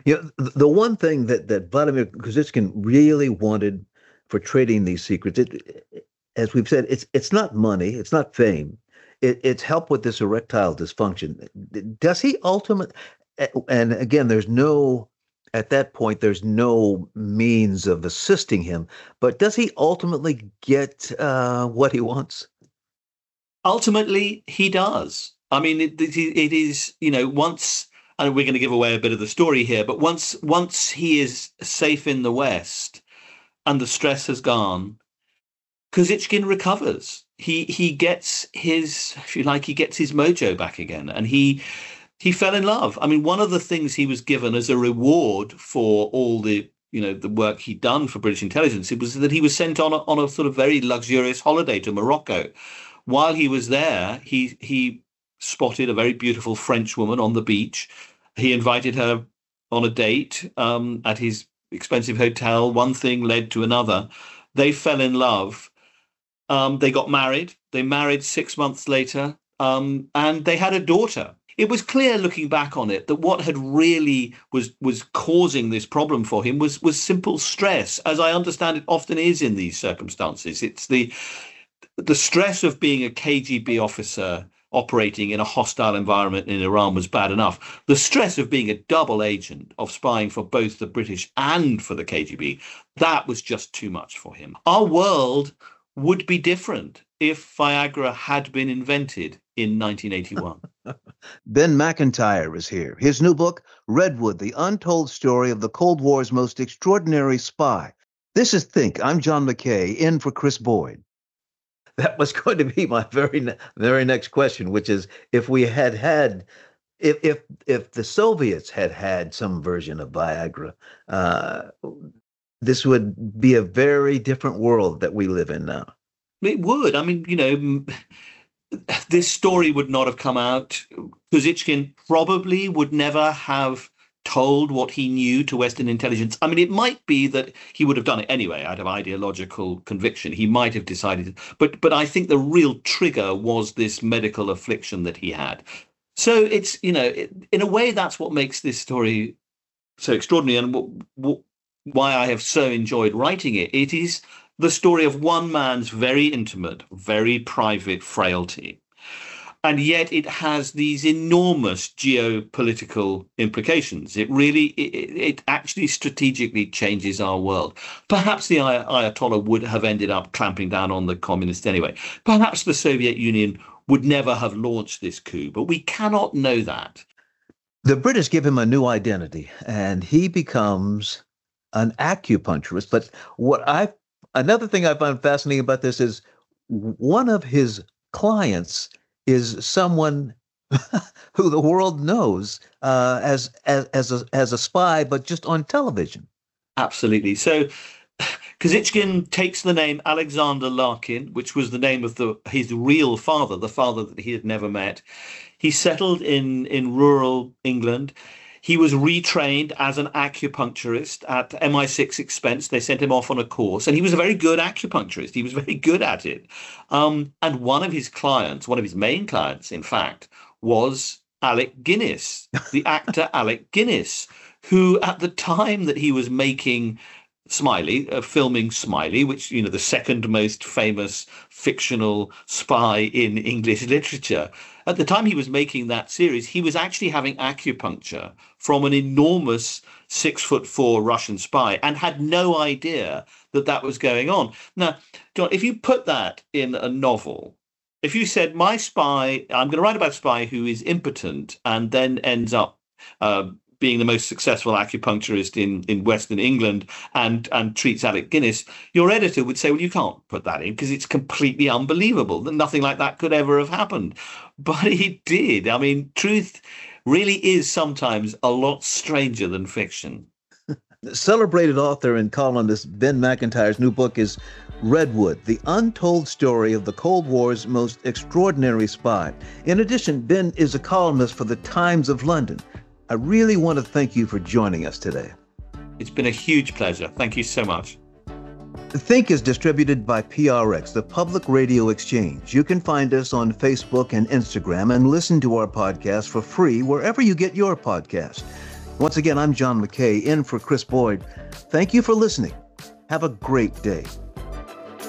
The one thing that Vladimir Kozitskin really wanted for trading these secrets, as we've said, it's not money, it's not fame, it's help with this erectile dysfunction. Does he ultimately? And again, at that point, there's no means of assisting him. But does he ultimately get what he wants? Ultimately, he does. I mean, it is, once, and we're going to give away a bit of the story here, but once he is safe in the West and the stress has gone, Kozichkin recovers. He gets his, if you like, he gets his mojo back again, and he fell in love. I mean, one of the things he was given as a reward for all the work he'd done for British intelligence, it was that he was sent on a sort of very luxurious holiday to Morocco. While he was there, he spotted a very beautiful French woman on the beach. He invited her on a date at his expensive hotel. One thing led to another. They fell in love. They got married. They married 6 months later, and they had a daughter. It was clear looking back on it that what had really was causing this problem for him was simple stress, as I understand it often is in these circumstances. It's the stress of being a KGB officer operating in a hostile environment in Iran was bad enough. The stress of being a double agent, of spying for both the British and for the KGB, that was just too much for him. Our world would be different if Viagra had been invented in 1981. Ben Macintyre is here. His new book, Redwood, The Untold Story of the Cold War's Most Extraordinary Spy. This is Think. I'm John McKay, in for Chris Boyd. That was going to be my very next question, which is if we if the Soviets had some version of Viagra, this would be a very different world that we live in now. It would. I mean, this story would not have come out. Kozichkin probably would never have told what he knew to Western intelligence. I mean, it might be that he would have done it anyway out of ideological conviction. He might have decided, but I think the real trigger was this medical affliction that he had. So it's, in a way, that's what makes this story so extraordinary, and why I have so enjoyed writing it. It is the story of one man's very intimate, very private frailty. And yet it has these enormous geopolitical implications. It actually strategically changes our world. Perhaps the Ayatollah would have ended up clamping down on the communists anyway. Perhaps the Soviet Union would never have launched this coup, but we cannot know that. The British give him a new identity, and he becomes an acupuncturist. But another thing I find fascinating about this is one of his clients is someone who the world knows as a spy, but just on television. Absolutely. So Kozichkin takes the name Alexander Larkin, which was the name of his real father, the father that he had never met. He settled in rural England. He was retrained as an acupuncturist at MI6 expense. They sent him off on a course, and he was a very good acupuncturist. He was very good at it. And one of his main clients, in fact, was Alec Guinness, the actor Alec Guinness, who at the time that he was making filming Smiley, which, the second most famous fictional spy in English literature. At the time he was making that series, he was actually having acupuncture from an enormous 6'4" Russian spy and had no idea that was going on. Now, John, if you put that in a novel, if you said, I'm going to write about a spy who is impotent and then ends up being the most successful acupuncturist in Western England and treats Alec Guinness, your editor would say, well, you can't put that in because it's completely unbelievable that nothing like that could ever have happened. But it did. I mean, truth really is sometimes a lot stranger than fiction. Celebrated author and columnist Ben Macintyre's new book is Redwood, The Untold Story of the Cold War's Most Extraordinary Spy. In addition, Ben is a columnist for the Times of London. I really want to thank you for joining us today. It's been a huge pleasure. Thank you so much. Think is distributed by PRX, the Public Radio Exchange. You can find us on Facebook and Instagram and listen to our podcast for free wherever you get your podcast. Once again, I'm John McKay, in for Chris Boyd. Thank you for listening. Have a great day.